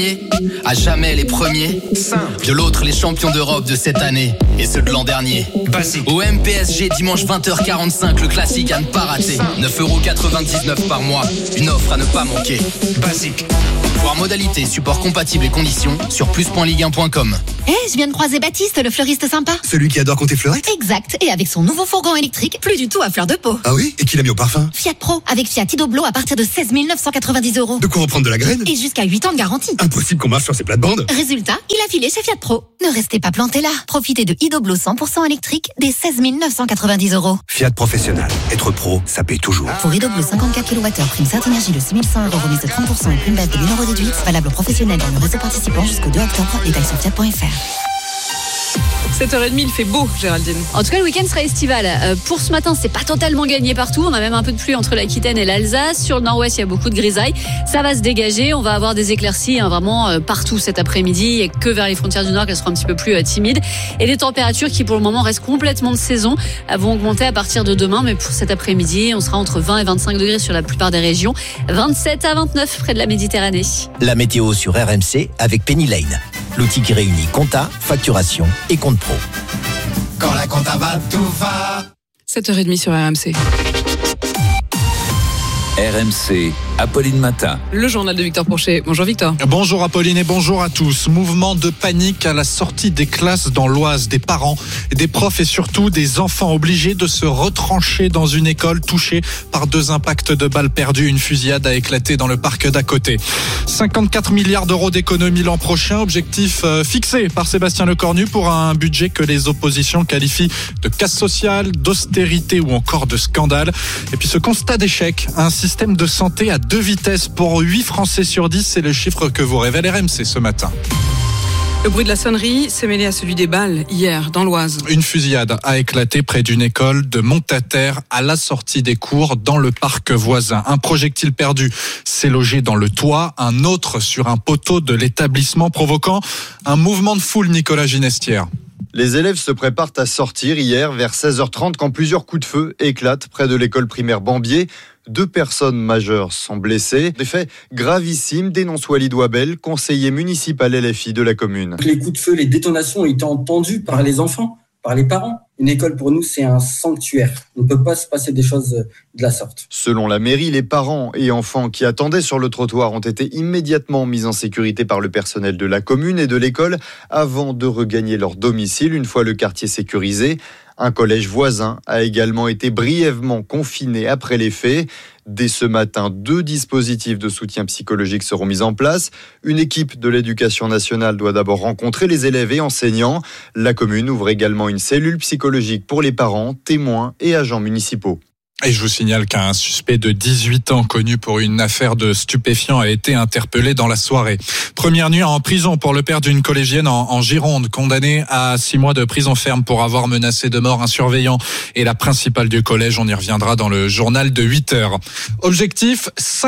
À jamais les premiers, de l'autre les champions d'Europe de cette année et ceux de l'an dernier. Basique. Au MPSG dimanche 20h45, le classique à ne pas rater. 9,99€ par mois, une offre à ne pas manquer. Basique. Voir modalités, support compatible et conditions sur plus.ligue1.com. Je viens de croiser Baptiste, le fleuriste sympa. Celui qui adore compter fleurettes ? Exact, et avec son nouveau fourgon électrique, plus du tout à fleur de peau. Ah oui ? Et qui l'a mis au parfum ? Fiat Pro, avec Fiat Idoblo à partir de 16 990€. De quoi reprendre de la graine ? Et jusqu'à 8 ans de garantie. Impossible qu'on marche sur ces plates-bandes. Résultat, il a filé chez Fiat Pro. Ne restez pas plantés là. Profitez de Idoblo 100% électrique dès 16 990€. Fiat Professionnel. Être pro, ça paye toujours. Pour Idoblo 54 kWh, prime Certinergie de 6100€, remise de 30% et prime base de 1000€ déduite. Valable aux professionnels dans le réseau participant jusqu'au 2 octobre. Détails sur fiat.fr. 7h30, il fait beau, Géraldine. En tout cas, le week-end sera estival. Pour ce matin, c'est pas totalement gagné partout. On a même un peu de pluie entre l'Aquitaine et l'Alsace. Sur le nord-ouest, il y a beaucoup de grisailles. Ça va se dégager. On va avoir des éclaircies vraiment partout cet après-midi. Et que vers les frontières du nord qu'elles seront un petit peu plus timides. Et les températures qui, pour le moment, restent complètement de saison, vont augmenter à partir de demain. Mais pour cet après-midi, on sera entre 20 et 25 degrés sur la plupart des régions. 27 à 29 près de la Méditerranée. La météo sur RMC avec Penny Lane. L'outil qui réunit compta, facturation et compte pro. Quand la compta va, tout va. 7h30 sur RMC. RMC, Apolline Matin. Le journal de Victor Pourchet. Bonjour Victor. Bonjour Apolline et bonjour à tous. Mouvement de panique à la sortie des classes dans l'Oise. Des parents, des profs et surtout des enfants obligés de se retrancher dans une école touchée par 2 impacts de balles perdues. Une fusillade a éclaté dans le parc d'à côté. 54 milliards d'euros d'économie l'an prochain. Objectif fixé par Sébastien Lecornu pour un budget que les oppositions qualifient de casse sociale, d'austérité ou encore de scandale. Et puis ce constat d'échec, un système de santé à 2 vitesses pour 8 Français sur 10, c'est le chiffre que vous révèle RMC ce matin. Le bruit de la sonnerie s'est mêlé à celui des balles hier dans l'Oise. Une fusillade a éclaté près d'une école de Montataire à la sortie des cours dans le parc voisin. Un projectile perdu s'est logé dans le toit, un autre sur un poteau de l'établissement provoquant un mouvement de foule, Nicolas Ginestière. Les élèves se préparent à sortir hier vers 16h30 quand plusieurs coups de feu éclatent près de l'école primaire Bambier. 2 personnes majeures sont blessées. Des faits gravissimes, dénonce Walid Ouabel, conseiller municipal LFI de la commune. Les coups de feu, les détonations ont été entendues par les enfants, par les parents. Une école pour nous, c'est un sanctuaire. On ne peut pas se passer des choses de la sorte. Selon la mairie, les parents et enfants qui attendaient sur le trottoir ont été immédiatement mis en sécurité par le personnel de la commune et de l'école avant de regagner leur domicile une fois le quartier sécurisé. Un collège voisin a également été brièvement confiné après les faits. Dès ce matin, 2 dispositifs de soutien psychologique seront mis en place. Une équipe de l'Éducation nationale doit d'abord rencontrer les élèves et enseignants. La commune ouvre également une cellule psychologique pour les parents, témoins et agents municipaux. Et je vous signale qu'un suspect de 18 ans connu pour une affaire de stupéfiants a été interpellé dans la soirée. Première nuit en prison pour le père d'une collégienne en Gironde, condamné à 6 mois de prison ferme pour avoir menacé de mort un surveillant et la principale du collège. On y reviendra dans le journal de 8h. Objectif,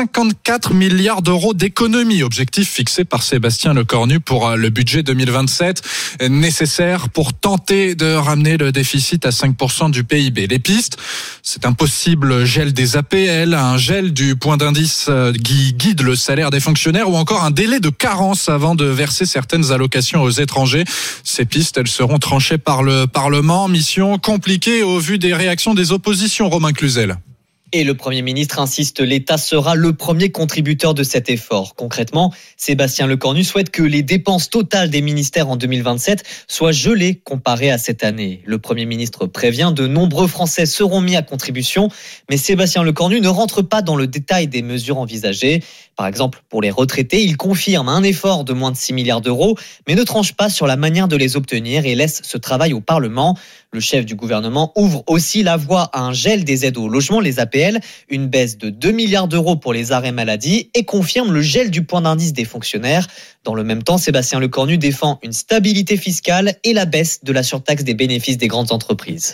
54 milliards d'euros d'économie. Objectif fixé par Sébastien Lecornu pour le budget 2027, nécessaire pour tenter de ramener le déficit à 5% du PIB. Les pistes, c'est impossible. Gel des APL, un gel du point d'indice qui guide le salaire des fonctionnaires ou encore un délai de carence avant de verser certaines allocations aux étrangers. Ces pistes, elles seront tranchées par le Parlement. Mission compliquée au vu des réactions des oppositions, Romain Cluzel. Et le Premier ministre insiste, l'État sera le premier contributeur de cet effort. Concrètement, Sébastien Lecornu souhaite que les dépenses totales des ministères en 2027 soient gelées comparées à cette année. Le Premier ministre prévient, de nombreux Français seront mis à contribution, mais Sébastien Lecornu ne rentre pas dans le détail des mesures envisagées. Par exemple, pour les retraités, il confirme un effort de moins de 6 milliards d'euros, mais ne tranche pas sur la manière de les obtenir et laisse ce travail au Parlement. Le chef du gouvernement ouvre aussi la voie à un gel des aides au logement, les APL, une baisse de 2 milliards d'euros pour les arrêts maladie et confirme le gel du point d'indice des fonctionnaires. Dans le même temps, Sébastien Lecornu défend une stabilité fiscale et la baisse de la surtaxe des bénéfices des grandes entreprises.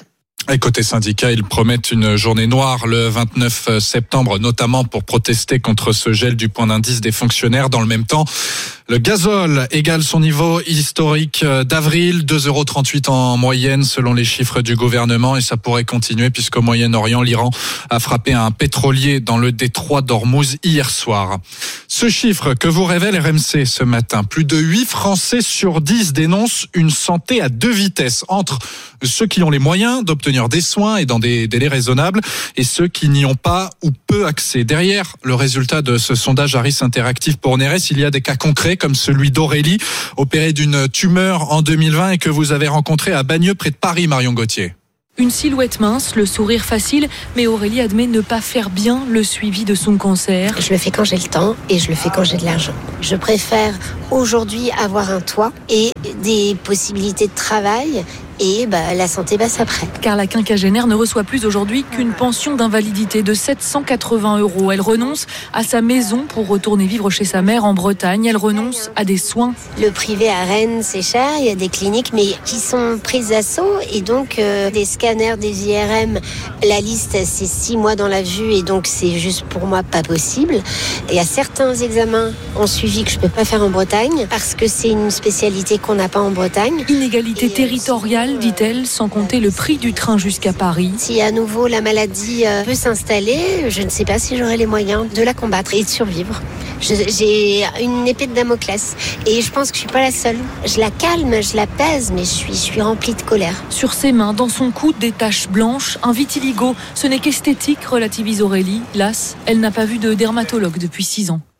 Et côté syndicat, ils promettent une journée noire le 29 septembre, notamment pour protester contre ce gel du point d'indice des fonctionnaires. Dans le même temps, le gazole égale son niveau historique d'avril, 2,38 € en moyenne selon les chiffres du gouvernement, et ça pourrait continuer puisqu'au Moyen-Orient, l'Iran a frappé un pétrolier dans le détroit d'Ormuz hier soir. Ce chiffre que vous révèle RMC ce matin, plus de 8 Français sur 10 dénoncent une santé à deux vitesses, entre ceux qui ont les moyens d'obtenir des soins et dans des délais raisonnables et ceux qui n'y ont pas ou peu accès. Derrière le résultat de ce sondage Harris Interactive pour Neres, il y a des cas concrets comme celui d'Aurélie, opérée d'une tumeur en 2020 et que vous avez rencontrée à Bagneux près de Paris, Marion Gauthier. Une silhouette mince, le sourire facile, mais Aurélie admet ne pas faire bien le suivi de son cancer. Je le fais quand j'ai le temps et je le fais quand j'ai de l'argent. Je préfère aujourd'hui avoir un toit et des possibilités de travail et la santé passe après. Car la quinquagénaire ne reçoit plus aujourd'hui qu'une pension d'invalidité de 780 €. Elle renonce à sa maison pour retourner vivre chez sa mère en Bretagne. Elle renonce à des soins. Le privé à Rennes, c'est cher. Il y a des cliniques mais qui sont prises d'assaut et donc des scanners, des IRM. La liste, c'est 6 mois dans la vue et donc c'est juste pour moi pas possible. Il y a certains examens en suivi que je peux pas faire en Bretagne parce que c'est une spécialité qu'on n'a pas en Bretagne. Inégalité territoriale, dit-elle, sans compter le prix du train jusqu'à Paris. Si à nouveau la maladie peut s'installer, je ne sais pas si j'aurai les moyens de la combattre et de survivre. J'ai une épée de Damoclès et je pense que je suis pas la seule. Je la calme, je la pèse, mais je suis remplie de colère. Sur ses mains, dans son cou, des taches blanches, un vitiligo. Ce n'est qu'esthétique, relativise Aurélie. Las, elle n'a pas vu de dermatologue depuis 6 ans.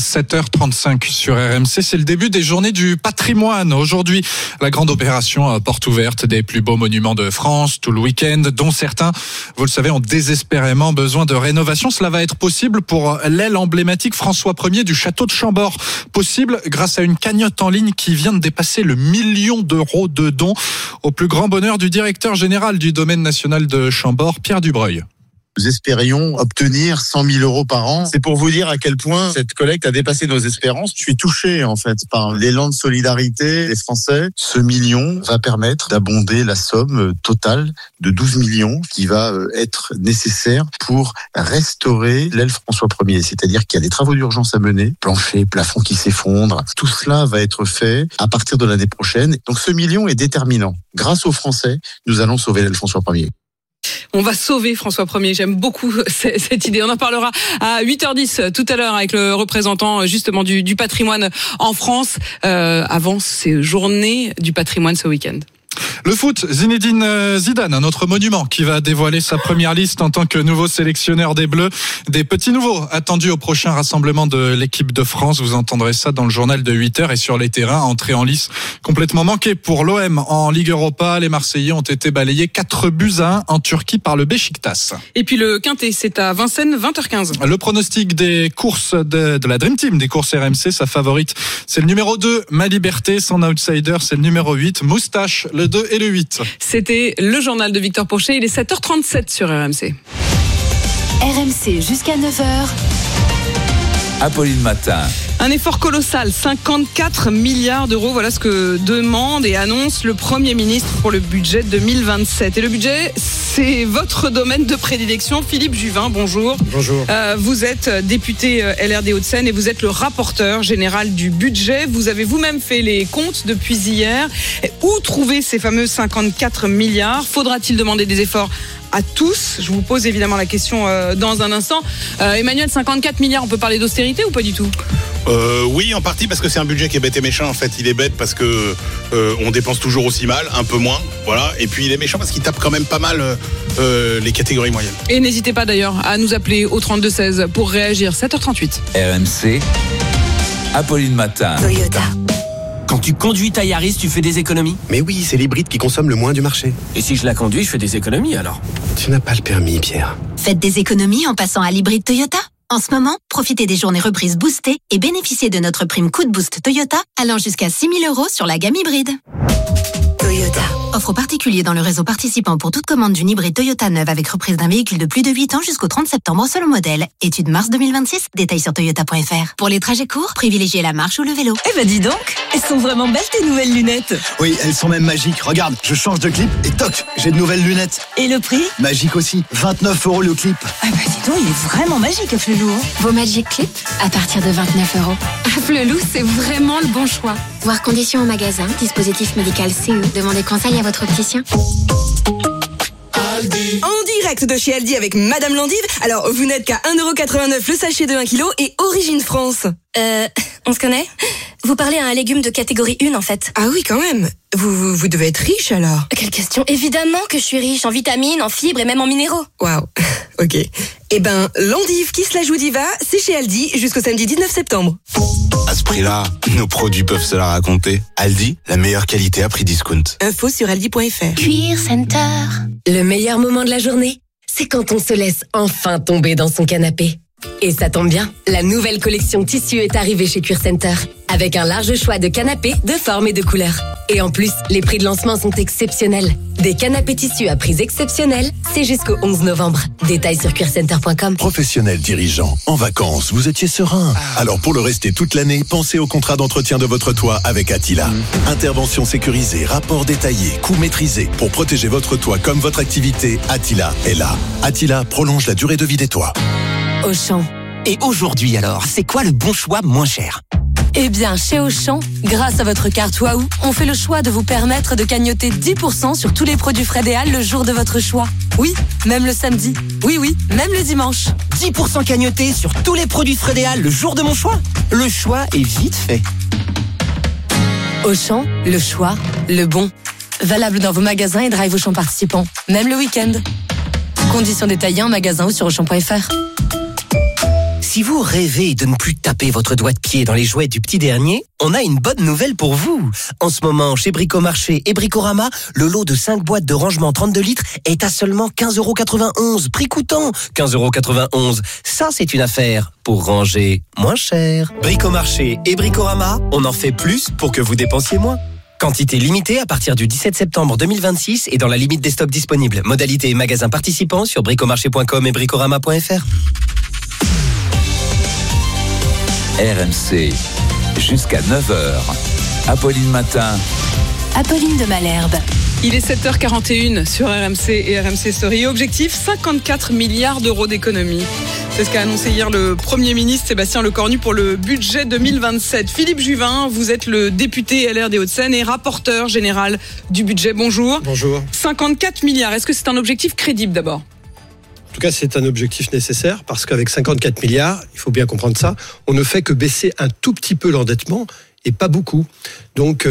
7h35 sur RMC, c'est le début des journées du patrimoine. Aujourd'hui, la grande opération porte ouverte des plus beaux monuments de France tout le week-end, dont certains, vous le savez, ont désespérément besoin de rénovation. Cela va être possible pour l'aile emblématique François Ier du château de Chambord. Possible grâce à une cagnotte en ligne qui vient de dépasser le 1 million d'euros de dons, au plus grand bonheur du directeur général du domaine national de Chambord, Pierre Dubreuil. Nous espérions obtenir 100 000 € par an. C'est pour vous dire à quel point cette collecte a dépassé nos espérances. Je suis touché, en fait, par l'élan de solidarité des Français. Ce million va permettre d'abonder la somme totale de 12 millions qui va être nécessaire pour restaurer l'aile François Ier. C'est-à-dire qu'il y a des travaux d'urgence à mener, plancher, plafond qui s'effondre. Tout cela va être fait à partir de l'année prochaine. Donc ce million est déterminant. Grâce aux Français, nous allons sauver l'aile François Ier. On va sauver François Ier. J'aime beaucoup cette idée. On en parlera à 8h10 tout à l'heure avec le représentant justement du patrimoine en France avant ces journées du patrimoine ce week-end. Le foot, Zinedine Zidane, un autre monument qui va dévoiler sa première liste en tant que nouveau sélectionneur des Bleus. Des petits nouveaux attendus au prochain rassemblement de l'équipe de France. Vous entendrez ça dans le journal de 8h et sur les terrains. Entrée en lice complètement manquée pour l'OM en Ligue Europa. Les Marseillais ont été balayés 4-1 en Turquie par le Beşiktaş. Et puis le Quintet, c'est à Vincennes, 20h15. Le pronostic des courses de la Dream Team, des courses RMC, sa favorite, c'est le numéro 2, Ma Liberté. Son outsider, c'est le numéro 8, Moustache, le 2 et le 8. C'était le journal de Victor Pourchet. Il est 7h37 sur RMC. RMC jusqu'à 9h. Apolline Matin. Un effort colossal, 54 milliards d'euros. Voilà ce que demande et annonce le Premier ministre pour le budget 2027. Et le budget, c'est votre domaine de prédilection. Philippe Juvin, bonjour. Bonjour. Vous êtes député LR des Hauts-de-Seine et vous êtes le rapporteur général du budget. Vous avez vous-même fait les comptes depuis hier. Où trouver ces fameux 54 milliards ? Faudra-t-il demander des efforts à tous? Je vous pose évidemment la question dans un instant. Emmanuel, 54 milliards, on peut parler d'austérité ou pas du tout? Oui, en partie parce que c'est un budget qui est bête et méchant. En fait, il est bête parce que on dépense toujours aussi mal, un peu moins, voilà. Et puis il est méchant parce qu'il tape quand même pas mal les catégories moyennes. Et n'hésitez pas d'ailleurs à nous appeler au 3216 pour réagir. 7h38. RMC, Apolline Matin. Toyota. Quand tu conduis ta Yaris, tu fais des économies? Mais oui, c'est l'hybride qui consomme le moins du marché. Et si je la conduis, je fais des économies alors? Tu n'as pas le permis, Pierre. Faites des économies en passant à l'hybride Toyota. En ce moment, profitez des journées reprises boostées et bénéficiez de notre prime coup de boost Toyota allant jusqu'à 6 000 € sur la gamme hybride. Toyota, Offre aux particuliers dans le réseau participant pour toute commande d'une hybride Toyota neuve avec reprise d'un véhicule de plus de 8 ans jusqu'au 30 septembre selon modèle. Étude mars 2026, détails sur toyota.fr. Pour les trajets courts, privilégiez la marche ou le vélo. Eh ben dis donc, elles sont vraiment belles tes nouvelles lunettes. Oui, elles sont même magiques. Regarde, je change de clip et toc, j'ai de nouvelles lunettes. Et le prix ? Magique aussi, 29 € le clip. Ah bah dis donc, il est vraiment magique Afflelou. Vos Magic Clips à partir de 29 €. Afflelou, c'est vraiment le bon choix. Voir conditions au magasin, dispositif médical CE. Demandez conseil à votre opticien. En direct de chez Aldi avec Madame Landive. Alors, vous n'êtes qu'à 1,89 € le sachet de 1 kg et Origine France. On se connaît ? Vous parlez à un légume de catégorie 1 en fait. Ah oui, quand même. Vous devez être riche alors. Quelle question ? Évidemment que je suis riche en vitamines, en fibres et même en minéraux. Waouh. Ok. Eh ben, l'endive qui se la joue diva, c'est chez Aldi jusqu'au samedi 19 septembre. À ce prix-là, nos produits peuvent se la raconter. Aldi, la meilleure qualité à prix discount. Info sur aldi.fr. Cuir Center. Le meilleur moment de la journée, c'est quand on se laisse enfin tomber dans son canapé. Et ça tombe bien, la nouvelle collection tissu est arrivée chez Cuir Center, avec un large choix de canapés de formes et de couleurs. Et en plus, les prix de lancement sont exceptionnels. Des canapés tissus à prix exceptionnels, c'est jusqu'au 11 novembre. Détails sur cuircenter.com. Professionnel dirigeant, en vacances, vous étiez serein. Alors pour le rester toute l'année, pensez au contrat d'entretien de votre toit avec Attila. Intervention sécurisée, rapport détaillé, coût maîtrisé. Pour protéger votre toit comme votre activité, Attila est là. Attila prolonge la durée de vie des toits. Auchan. Et aujourd'hui alors, c'est quoi le bon choix moins cher ? Eh bien, chez Auchan, grâce à votre carte Waouh, on fait le choix de vous permettre de cagnotter 10% sur tous les produits Frédéal le jour de votre choix. Oui, même le samedi. Oui, même le dimanche. 10% cagnoté sur tous les produits Frédéal le jour de mon choix ? Le choix est vite fait. Auchan, le choix, le bon. Valable dans vos magasins et drive Auchan participants, même le week-end. Conditions détaillées en magasin ou sur Auchan.fr. Si vous rêvez de ne plus taper votre doigt de pied dans les jouets du petit dernier, on a une bonne nouvelle pour vous. En ce moment, chez Bricomarché et Bricorama, le lot de 5 boîtes de rangement 32 litres est à seulement 15,91 €. Prix coûtant 15,91 €. Ça, c'est une affaire pour ranger moins cher. Bricomarché et Bricorama, on en fait plus pour que vous dépensiez moins. Quantité limitée à partir du 17 septembre 2026 et dans la limite des stocks disponibles. Modalité et magasins participants sur bricomarché.com et bricorama.fr. RMC, jusqu'à 9h. Apolline Matin. Apolline de Malherbe. Il est 7h41 sur RMC et RMC Story. Objectif, 54 milliards d'euros d'économie. C'est ce qu'a annoncé hier le Premier ministre Sébastien Lecornu pour le budget 2027. Philippe Juvin, vous êtes le député LR des Hauts-de-Seine et rapporteur général du budget. Bonjour. Bonjour. 54 milliards, est-ce que c'est un objectif crédible d'abord ? En tout cas, c'est un objectif nécessaire parce qu'avec 54 milliards, il faut bien comprendre ça, on ne fait que baisser un tout petit peu l'endettement et pas beaucoup. Donc,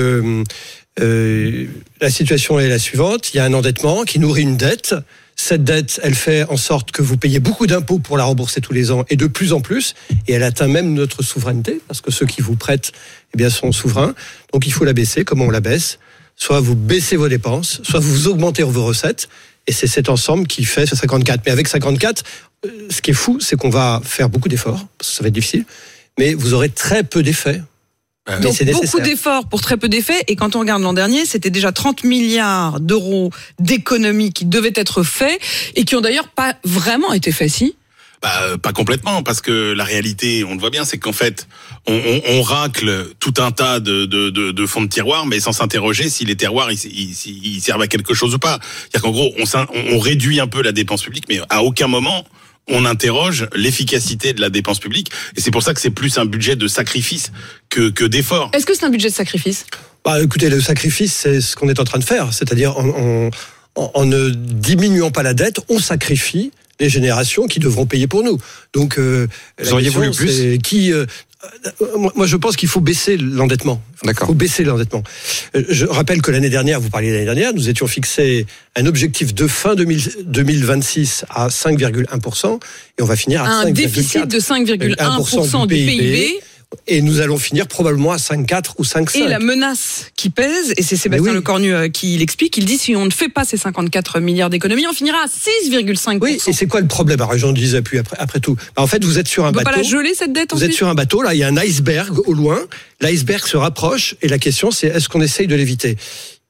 la situation est la suivante. Il y a un endettement qui nourrit une dette. Cette dette, elle fait en sorte que vous payez beaucoup d'impôts pour la rembourser tous les ans et de plus en plus. Et elle atteint même notre souveraineté parce que ceux qui vous prêtent, eh bien, sont souverains. Donc, il faut la baisser. Comment on la baisse ? Soit vous baissez vos dépenses, soit vous augmentez vos recettes. Et c'est cet ensemble qui fait ce 54. Mais avec 54, ce qui est fou, c'est qu'on va faire beaucoup d'efforts, parce que ça va être difficile, mais vous aurez très peu d'effets. Donc beaucoup d'efforts pour très peu d'effets. Et quand on regarde l'an dernier, c'était déjà 30 milliards d'euros d'économies qui devaient être faits et qui ont d'ailleurs pas vraiment été faits, si ? Pas complètement, parce que la réalité, on le voit bien, c'est qu'en fait, on racle tout un tas de fonds de tiroirs, mais sans s'interroger si les tiroirs ils servent à quelque chose ou pas. C'est-à-dire qu'en gros, on réduit un peu la dépense publique, mais à aucun moment on interroge l'efficacité de la dépense publique. Et c'est pour ça que c'est plus un budget de sacrifice que d'effort. Est-ce que c'est un budget de sacrifice ? Écoutez, le sacrifice, c'est ce qu'on est en train de faire. C'est-à-dire, en ne diminuant pas la dette, on sacrifie les générations qui devront payer pour nous. Donc, vous auriez voulu plus ? Moi, je pense qu'il faut baisser l'endettement. D'accord. Il faut baisser l'endettement. Je rappelle que l'année dernière, vous parliez de l'année dernière, nous étions fixés un objectif de fin 2026 à 5,1%, et on va finir à 5,4%. Un déficit de 5,1% du PIB. Et nous allons finir probablement à 5,4 ou 5,5. Et la menace qui pèse, et c'est Sébastien Lecornu qui l'explique, il dit si on ne fait pas ces 54 milliards d'économies, on finira à 6,5%. Oui, et c'est quoi le problème ? Alors, j'en disais plus après tout. En fait, vous êtes sur un bateau. On ne peut pas la geler, cette dette, Vous êtes sur un bateau, là, il y a un iceberg au loin. L'iceberg se rapproche, et la question, c'est est-ce qu'on essaye de l'éviter ?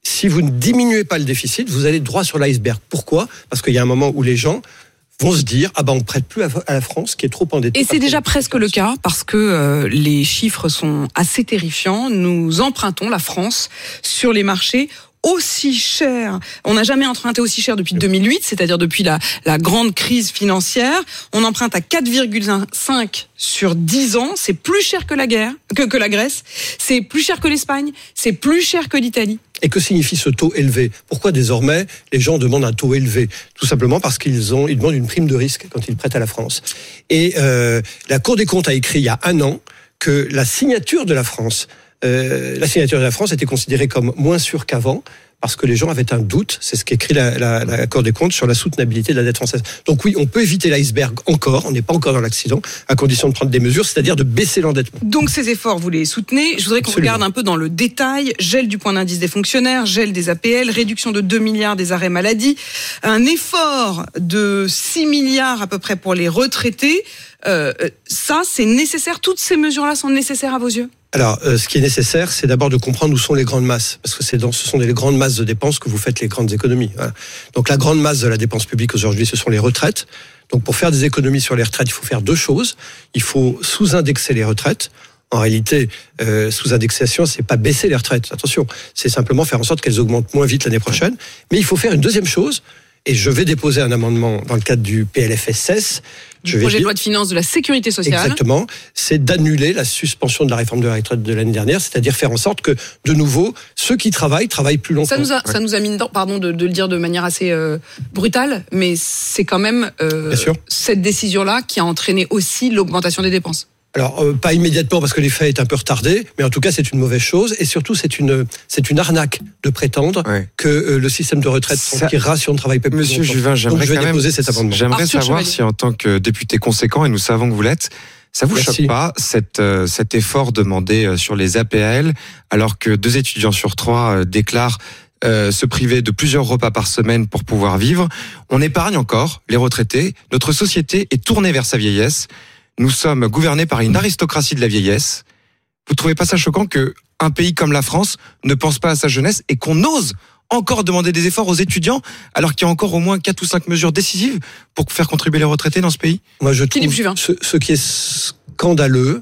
si vous ne diminuez pas le déficit, vous allez droit sur l'iceberg. Pourquoi ? Parce qu'il y a un moment où les gens vont se dire on prête plus à la France qui est trop endettée. Et c'est déjà presque le cas parce que les chiffres sont assez terrifiants. Nous empruntons, la France, sur les marchés aussi cher. On n'a jamais emprunté aussi cher depuis 2008, c'est-à-dire depuis la grande crise financière. On emprunte à 4,5 sur 10 ans. C'est plus cher que la Grèce. C'est plus cher que l'Espagne. C'est plus cher que l'Italie. Et que signifie ce taux élevé ? Pourquoi désormais les gens demandent un taux élevé ? Tout simplement parce qu'ils demandent une prime de risque quand ils prêtent à la France. Et la Cour des comptes a écrit il y a un an que la signature de la France était considérée comme moins sûre qu'avant, parce que les gens avaient un doute, c'est ce qu'écrit la Cour des comptes, sur la soutenabilité de la dette française. Donc oui, on peut éviter l'iceberg encore, on n'est pas encore dans l'accident, à condition de prendre des mesures, c'est-à-dire de baisser l'endettement. Donc ces efforts, vous les soutenez. Je voudrais qu'on regarde un peu dans le détail. Gel du point d'indice des fonctionnaires, gel des APL, réduction de 2 milliards des arrêts maladie, un effort de 6 milliards à peu près pour les retraités. Ça, c'est nécessaire. Toutes ces mesures-là sont nécessaires à vos yeux ? Alors, ce qui est nécessaire, c'est d'abord de comprendre où sont les grandes masses, parce que ce sont les grandes masses de dépenses que vous faites les grandes économies. Voilà. Donc, la grande masse de la dépense publique aujourd'hui, ce sont les retraites. Donc, pour faire des économies sur les retraites, il faut faire deux choses. Il faut sous-indexer les retraites. En réalité, sous-indexation, c'est pas baisser les retraites. Attention, c'est simplement faire en sorte qu'elles augmentent moins vite l'année prochaine. Mais il faut faire une deuxième chose. Et je vais déposer un amendement dans le cadre du PLFSS. Du projet de loi de finances de la sécurité sociale. Exactement. C'est d'annuler la suspension de la réforme de la retraite de l'année dernière, c'est-à-dire faire en sorte que, de nouveau, ceux qui travaillent plus longtemps. Ça nous a mis dedans, pardon de le dire de manière assez brutale, mais c'est quand même cette décision-là qui a entraîné aussi l'augmentation des dépenses. Alors, pas immédiatement parce que l'effet est un peu retardé, mais en tout cas, c'est une mauvaise chose. Et surtout, c'est une arnaque de prétendre que le système de retraite tirera si on ne travaille pas plus longtemps. Monsieur Juvin, j'aimerais savoir si en tant que député conséquent, et nous savons que vous l'êtes, ça vous choque pas cet effort demandé sur les APL, alors que 2 étudiants sur 3 déclarent se priver de plusieurs repas par semaine pour pouvoir vivre. On épargne encore les retraités. Notre société est tournée vers sa vieillesse. Nous sommes gouvernés par une aristocratie de la vieillesse. Vous trouvez pas ça choquant qu'un pays comme la France ne pense pas à sa jeunesse et qu'on ose encore demander des efforts aux étudiants alors qu'il y a encore au moins 4 ou 5 mesures décisives pour faire contribuer les retraités dans ce pays ? Moi, je trouve ce qui est scandaleux.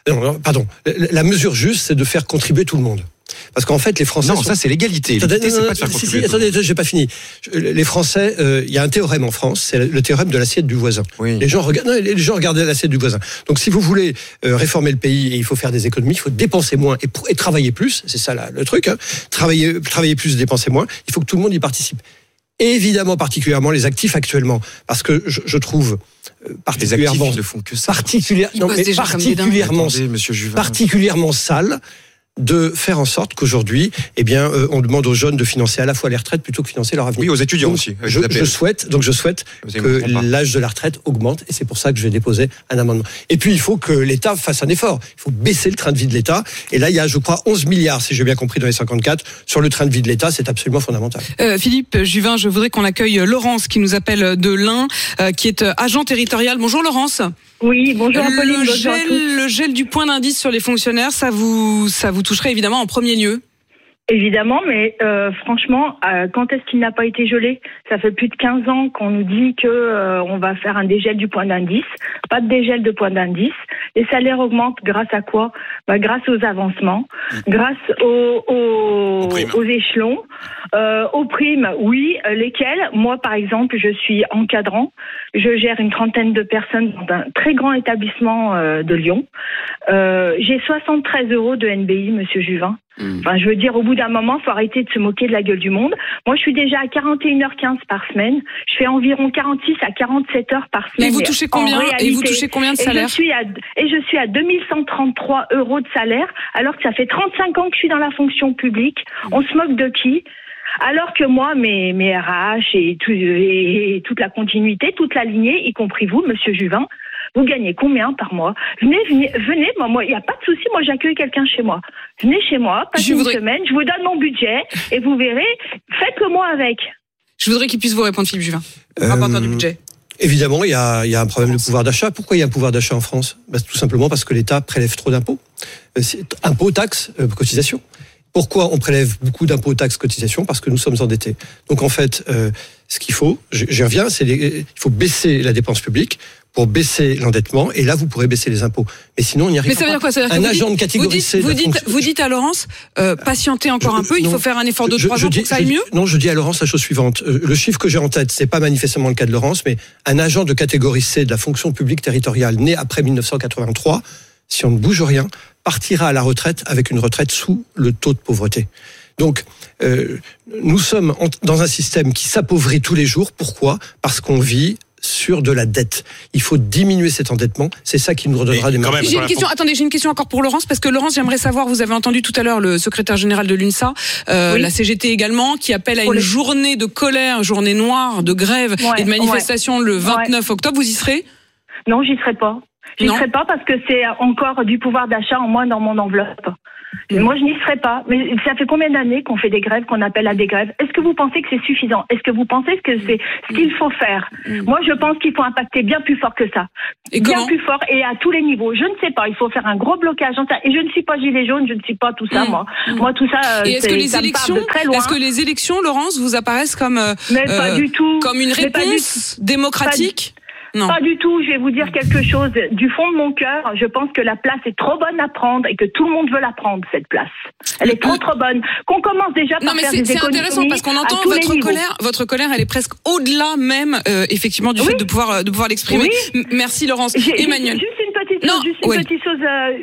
La mesure juste, c'est de faire contribuer tout le monde. Parce qu'en fait, les Français... Non, ça c'est l'égalité. L'égalité, c'est pas de faire contribuer. Attendez, j'ai pas fini. Les Français, il y a un théorème en France, c'est le théorème de l'assiette du voisin. Oui. Les gens regardent l'assiette du voisin. Donc si vous voulez réformer le pays et il faut faire des économies, il faut dépenser moins et travailler plus, c'est ça le truc, hein. Travailler plus, dépenser moins, il faut que tout le monde y participe. Et évidemment, particulièrement les actifs actuellement, parce que je trouve particulièrement... Les actifs ne font que ça. Particulièrement sale de faire en sorte qu'aujourd'hui, on demande aux jeunes de financer à la fois les retraites plutôt que financer leur avenir. Oui, aux étudiants aussi. Je souhaite que l'âge de la retraite augmente et c'est pour ça que je vais déposer un amendement. Et puis, il faut que l'État fasse un effort. Il faut baisser le train de vie de l'État. Et là, il y a, je crois, 11 milliards, si j'ai bien compris, dans les 54, sur le train de vie de l'État. C'est absolument fondamental. Philippe Juvin, je voudrais qu'on accueille Laurence qui nous appelle de l'Ain, qui est agent territorial. Bonjour Laurence. Oui, bonjour Apolline. Le gel du point d'indice sur les fonctionnaires, ça vous toucherait évidemment en premier lieu. Évidemment, mais franchement, quand est-ce qu'il n'a pas été gelé ? Ça fait plus de 15 ans qu'on nous dit que on va faire un dégel du point d'indice. Pas de dégel de point d'indice. Les salaires augmentent grâce à quoi ? Grâce aux avancements, grâce aux échelons, aux primes. Oui, lesquelles ? Moi, par exemple, je suis encadrant. Je gère une 30aine de personnes dans un très grand établissement de Lyon. J'ai 73 € de NBI, Monsieur Juvin. Enfin, je veux dire, au bout d'un moment, faut arrêter de se moquer de la gueule du monde. Moi, je suis déjà à 41h15 par semaine. Je fais environ 46 à 47 heures par semaine. Et vous touchez combien ? De salaire ? Et je suis à 2133 € de salaire, alors que ça fait 35 ans que je suis dans la fonction publique. On se moque de qui ? Alors que moi, mes RH et toute la continuité, toute la lignée, y compris vous, Monsieur Juvin, vous gagnez combien par mois ? Venez, moi, il n'y a pas de souci, moi j'accueille quelqu'un chez moi. Venez chez moi, passez une semaine, je vous donne mon budget et vous verrez, faites-le moi avec. Je voudrais qu'il puisse vous répondre, Philippe Juvin, rapporteur du budget. Évidemment, il y a un problème de pouvoir d'achat. Pourquoi il y a un pouvoir d'achat en France ? Tout simplement parce que l'État prélève trop d'impôts. Impôts, taxes, cotisations. Pourquoi on prélève beaucoup d'impôts, taxes, cotisations? Parce que nous sommes endettés. Donc en fait, ce qu'il faut, j'y reviens, il faut baisser la dépense publique pour baisser l'endettement, et là vous pourrez baisser les impôts. Mais sinon on n'y arrive pas. Mais ça veut dire quoi? Ça veut dire un agent de catégorie C. Vous dites à Laurence, patientez encore un peu, il faut faire un effort de 3 ans pour que ça aille mieux? Non, je dis à Laurence la chose suivante. Le chiffre que j'ai en tête, c'est pas manifestement le cas de Laurence, mais un agent de catégorie C de la fonction publique territoriale né après 1983, si on ne bouge rien, partira à la retraite avec une retraite sous le taux de pauvreté. Donc, nous sommes dans un système qui s'appauvrit tous les jours. Pourquoi? Parce qu'on vit sur de la dette. Il faut diminuer cet endettement. C'est ça qui nous redonnera des marges. J'ai une question encore pour Laurence, parce que Laurence, j'aimerais savoir, vous avez entendu tout à l'heure le secrétaire général de l'UNSA, la CGT également, qui appelle à une journée de colère, journée noire, de grève et de manifestation le 29 octobre. Vous y serez? Non, j'y serai pas. J'y serai pas parce que c'est encore du pouvoir d'achat en moins dans mon enveloppe. Moi, je n'y serai pas. Mais ça fait combien d'années qu'on fait des grèves, qu'on appelle à des grèves? Est-ce que vous pensez que c'est suffisant? Est-ce que vous pensez que c'est ce qu'il faut faire? Moi, je pense qu'il faut impacter bien plus fort que ça. Et bien plus fort et à tous les niveaux. Je ne sais pas. Il faut faire un gros blocage. Et je ne suis pas gilet jaune, je ne suis pas tout ça, moi. Moi, tout ça, et est-ce que les élections, Laurence, vous apparaissent comme, pas du tout. Comme une réponse démocratique? Non. Pas du tout, je vais vous dire quelque chose. Du fond de mon cœur, je pense que la place est trop bonne à prendre et que tout le monde veut la prendre, cette place. Elle est trop bonne. Qu'on commence déjà par faire des économies. C'est intéressant parce qu'on entend votre colère, elle est presque au-delà même, effectivement, du fait de pouvoir l'exprimer. Oui. Merci Laurence. Emmanuel. Juste une petite chose,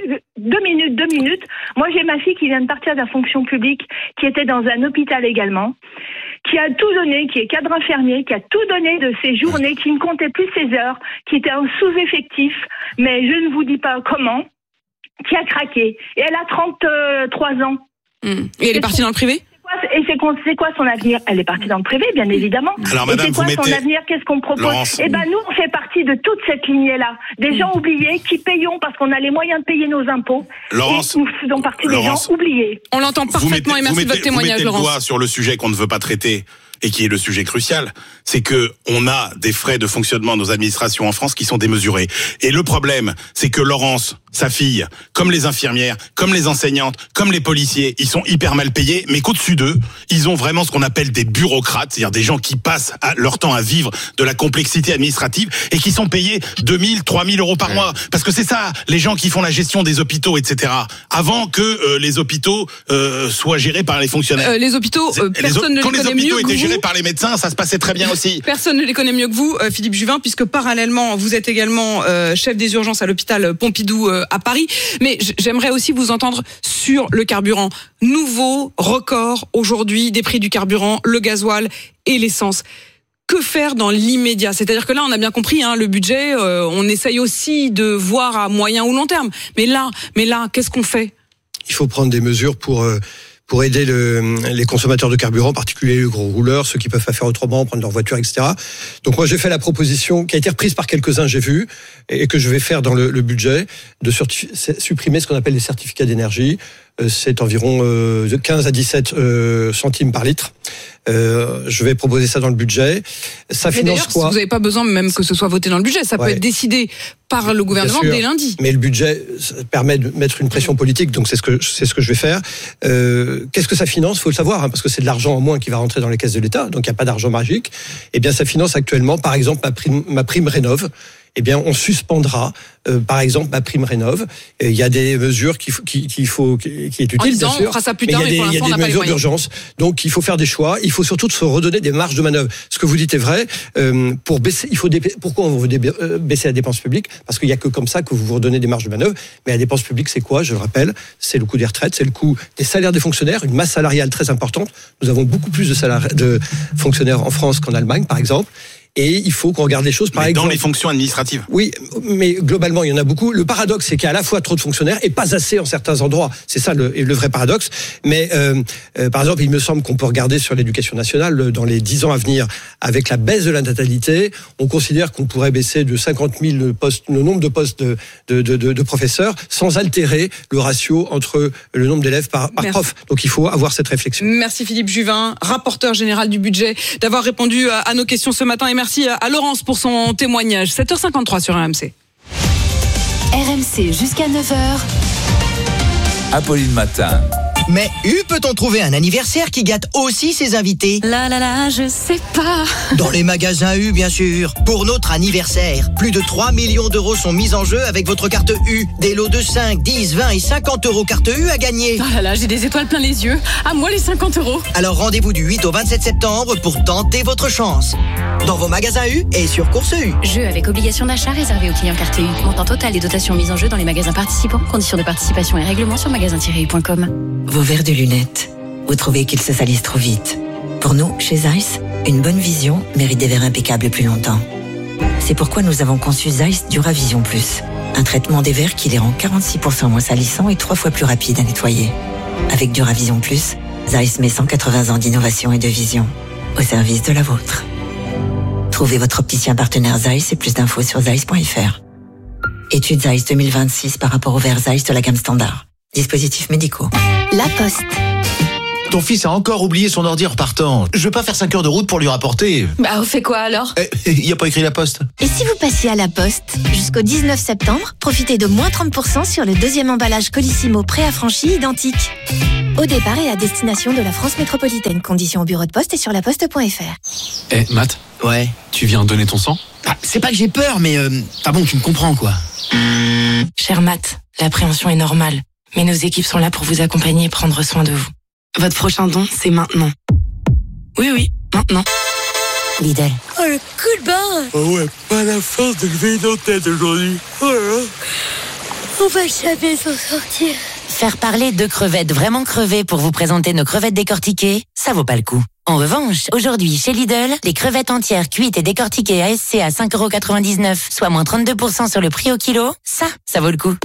2 minutes. Moi, j'ai ma fille qui vient de partir de la fonction publique, qui était dans un hôpital également, qui a tout donné, qui est cadre infirmier, qui a tout donné de ses journées, qui ne comptait plus ses heures, qui était en sous-effectif, mais je ne vous dis pas comment, qui a craqué. Et elle a 33 ans. Et elle est partie dans le privé? Et c'est quoi son avenir? Elle est partie dans le privé, bien évidemment. Alors, madame, et c'est quoi son avenir? Qu'est-ce qu'on propose? Eh ben, nous, on fait partie de toute cette lignée-là. Des gens oubliés qui payons parce qu'on a les moyens de payer nos impôts. Laurence, et nous faisons partie des gens oubliés. On l'entend parfaitement et merci de votre témoignage, Laurence. Vous mettez le doigt sur le sujet qu'on ne veut pas traiter et qui est le sujet crucial, c'est que on a des frais de fonctionnement de nos administrations en France qui sont démesurés. Et le problème, c'est que Laurence, sa fille, comme les infirmières, comme les enseignantes, comme les policiers, ils sont hyper mal payés, mais qu'au-dessus d'eux, ils ont vraiment ce qu'on appelle des bureaucrates, c'est-à-dire des gens qui passent leur temps à vivre de la complexité administrative et qui sont payés 2 000, 3 000 euros par mois. Parce que c'est ça, les gens qui font la gestion des hôpitaux, etc. Avant que les hôpitaux soient gérés par les fonctionnaires. Les hôpitaux, personne ne les connaît mieux que vous. Quand les hôpitaux étaient gérés par les médecins, ça se passait très bien aussi. Personne ne les connaît mieux que vous, Philippe Juvin, puisque parallèlement, vous êtes également chef des urgences à l'hôpital Pompidou à Paris. Mais j'aimerais aussi vous entendre sur le carburant. Nouveau record aujourd'hui des prix du carburant, le gasoil et l'essence. Que faire dans l'immédiat? C'est-à-dire que là, on a bien compris, le budget, on essaye aussi de voir à moyen ou long terme. Mais là, qu'est-ce qu'on fait? Il faut prendre des mesures pour aider les consommateurs de carburant, en particulier les gros rouleurs, ceux qui peuvent pas faire autrement, prendre leur voiture, etc. Donc moi, j'ai fait la proposition qui a été reprise par quelques-uns, j'ai vu, et que je vais faire dans le budget, de supprimer ce qu'on appelle les certificats d'énergie. C'est environ 15 à 17 centimes par litre. Je vais proposer ça dans le budget. Ça finance quoi? Vous n'avez pas besoin même que ce soit voté dans le budget. Ça peut être décidé par le gouvernement dès lundi. Mais le budget permet de mettre une pression politique, donc c'est ce que je vais faire. Qu'est-ce que ça finance? Faut le savoir, parce que c'est de l'argent en moins qui va rentrer dans les caisses de l'État, donc il n'y a pas d'argent magique. Eh bien, ça finance actuellement, par exemple, ma prime Rénov'. Eh bien, on suspendra, par exemple, ma prime Rénov'. Il y a des mesures qui est utile, bien sûr. On fera ça plus tard, mais pour l'instant, on n'a pas les moyens. Il y a des mesures d'urgence. Donc, il faut faire des choix. Il faut surtout se redonner des marges de manœuvre. Ce que vous dites est vrai. Pour baisser, pourquoi on veut baisser la dépense publique? Parce qu'il n'y a que comme ça que vous vous redonnez des marges de manœuvre. Mais la dépense publique, c'est quoi? Je le rappelle, c'est le coût des retraites, c'est le coût des salaires des fonctionnaires, une masse salariale très importante. Nous avons beaucoup plus de fonctionnaires en France qu'en Allemagne, par exemple. Et il faut qu'on regarde les choses par exemple. Dans les fonctions administratives. Oui, mais globalement, il y en a beaucoup. Le paradoxe, c'est qu'il y a à la fois trop de fonctionnaires et pas assez en certains endroits. C'est ça le vrai paradoxe. Mais par exemple, il me semble qu'on peut regarder sur l'éducation nationale, dans les 10 ans à venir, avec la baisse de la natalité, on considère qu'on pourrait baisser de 50 000 postes, le nombre de postes de professeurs, sans altérer le ratio entre le nombre d'élèves par prof. Donc il faut avoir cette réflexion. Merci Philippe Juvin, rapporteur général du budget, d'avoir répondu à nos questions ce matin. Et merci à Laurence pour son témoignage. 7h53 sur RMC. RMC jusqu'à 9h. Apolline Matin. Mais peut-on trouver un anniversaire qui gâte aussi ses invités? Je sais pas. Dans les magasins U, bien sûr. Pour notre anniversaire, plus de 3 millions d'euros sont mis en jeu avec votre carte U. Des lots de 5, 10, 20 et 50 euros carte U à gagner. J'ai des étoiles plein les yeux. À moi les 50 euros. Alors rendez-vous du 8 au 27 septembre pour tenter votre chance. Dans vos magasins U et sur Course U. Jeu avec obligation d'achat réservé aux clients carte U. Montant total des dotations mises en jeu dans les magasins participants. Conditions de participation et règlements sur magasin-u.com. Vos verres de lunettes. Vous trouvez qu'ils se salissent trop vite. Pour nous, chez Zeiss, une bonne vision mérite des verres impeccables plus longtemps. C'est pourquoi nous avons conçu Zeiss Duravision Plus. Un traitement des verres qui les rend 46% moins salissants et 3 fois plus rapides à nettoyer. Avec Duravision Plus, Zeiss met 180 ans d'innovation et de vision au service de la vôtre. Trouvez votre opticien partenaire Zeiss et plus d'infos sur zeiss.fr. Étude Zeiss 2026 par rapport aux verres Zeiss de la gamme standard. Dispositifs médicaux. La Poste. Ton fils a encore oublié son ordi en repartant. Je veux pas faire 5 heures de route pour lui rapporter. On fait quoi alors? Il y a pas écrit La Poste. Et si vous passiez à La Poste? Jusqu'au 19 septembre, profitez de moins 30% sur le deuxième emballage Colissimo préaffranchi identique. Au départ et à destination de la France métropolitaine. Conditions au bureau de poste et sur laposte.fr. Matt? Ouais. Tu viens donner ton sang? C'est pas que j'ai peur, mais... bon, tu me comprends, quoi. Cher Matt, l'appréhension est normale. Mais nos équipes sont là pour vous accompagner et prendre soin de vous. Votre prochain don, c'est maintenant. Oui, maintenant. Lidl. Oh, le coup de barre! Oh ouais, pas la force de lever une tête aujourd'hui. Oh là là. On va jamais s'en sortir. Faire parler de crevettes vraiment crevées pour vous présenter nos crevettes décortiquées, ça vaut pas le coup. En revanche, aujourd'hui, chez Lidl, les crevettes entières cuites et décortiquées ASC à 5,99€, soit moins 32% sur le prix au kilo, ça vaut le coup.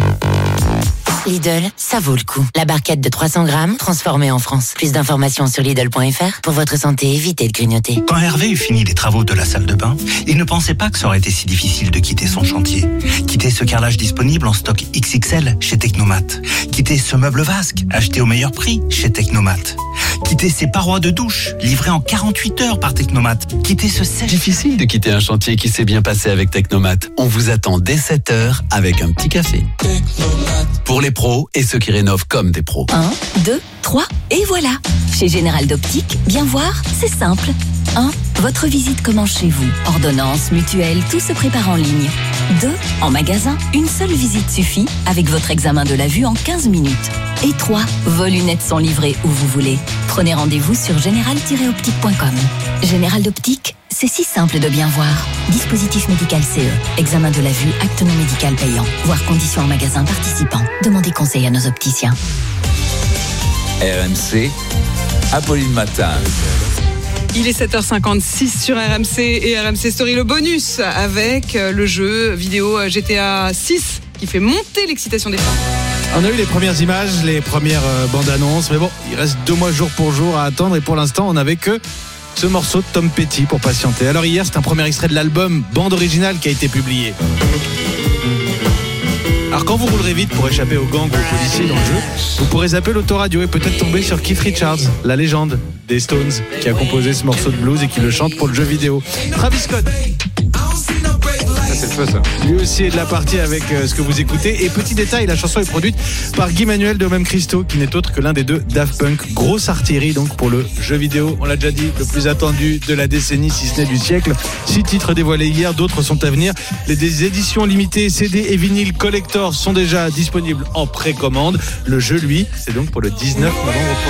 Lidl, ça vaut le coup. La barquette de 300 grammes, transformée en France. Plus d'informations sur Lidl.fr. Pour votre santé, évitez de grignoter. Quand Hervé eut fini les travaux de la salle de bain, il ne pensait pas que ça aurait été si difficile de quitter son chantier. Quitter ce carrelage disponible en stock XXL chez Technomat. Quitter ce meuble vasque, acheté au meilleur prix chez Technomat. Quitter ces parois de douche, livrées en 48 heures par Technomat. Quitter ce sèche... Difficile de quitter un chantier qui s'est bien passé avec Technomat. On vous attend dès 7h avec un petit café. Pour les pros et ceux qui rénovent comme des pros. 1, 2, 3 et voilà. Chez Général d'Optique, bien voir, c'est simple. 1. Votre visite commence chez vous. Ordonnance, mutuelle, tout se prépare en ligne. 2. En magasin, une seule visite suffit avec votre examen de la vue en 15 minutes. Et 3. Vos lunettes sont livrées où vous voulez. Prenez rendez-vous sur général-optique.com. Général d'Optique, c'est si simple de bien voir. Dispositif médical CE. Examen de la vue, acte non médical payant. Voir conditions en magasin participant. Demandez conseil à nos opticiens. RMC, Apolline Matin. Il est 7h56 sur RMC et RMC Story, le bonus avec le jeu vidéo GTA 6 qui fait monter l'excitation des femmes. On a eu les premières images, les premières bandes annonces, mais bon, il reste 2 mois jour pour jour à attendre et pour l'instant on n'avait que ce morceau de Tom Petty pour patienter. Alors hier c'est un premier extrait de l'album bande originale qui a été publié. Alors quand vous roulerez vite pour échapper aux gangs ou aux policiers dans le jeu, vous pourrez zapper l'autoradio et peut-être tomber sur Keith Richards, la légende des Stones, qui a composé ce morceau de blues et qui le chante pour le jeu vidéo. Travis Scott. C'est le feu ça. Lui aussi est de la partie avec ce que vous écoutez. Et petit détail, la chanson est produite par Guy Manuel de Même Christo, qui n'est autre que l'un des 2 Daft Punk. Grosse artillerie donc pour le jeu vidéo. On l'a déjà dit, le plus attendu de la décennie, si ce n'est du siècle. 6 titres dévoilés hier, d'autres sont à venir. Les éditions limitées CD et vinyle collector sont déjà disponibles en précommande. Le jeu, lui, c'est donc pour le 19 novembre.